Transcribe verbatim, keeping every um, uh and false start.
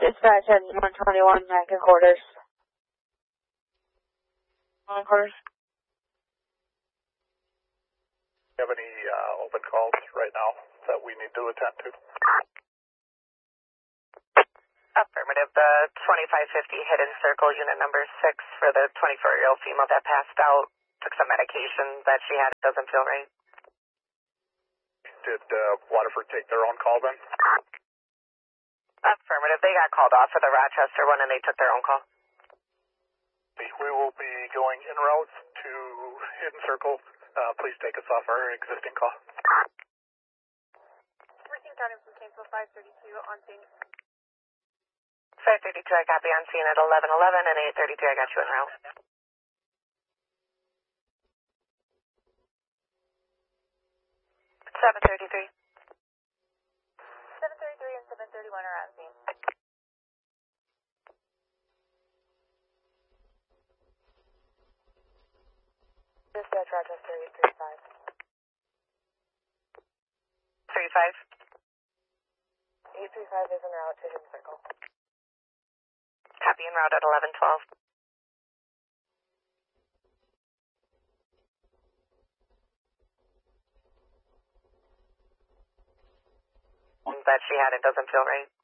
Dispatch at one twenty-one, Nike quarters. One quarters. Do you have any uh, open calls right now that we need to attend to? Affirmative. The twenty-five fifty Hidden Circle, unit number six, for the twenty-four-year-old female that passed out, took some medication that she had. It doesn't feel right. Did uh, Waterford take their own call then? Affirmative. They got called off for the Rochester one and they took their own call. We will be going en route to Hidden Circle. Uh, please take us off our existing call. fourteen starting from Kingsville five thirty-two on scene. five thirty-two, I copy on scene at eleven eleven, and eight thirty-two, I got you en route. seven thirty-three. seven thirty-three and seven thirty-one are on scene. Dispatch Rochester eight three five. three five. eight three five is en route to Hidden Circle. Copy en route at eleven twelve. That she had, it doesn't feel right.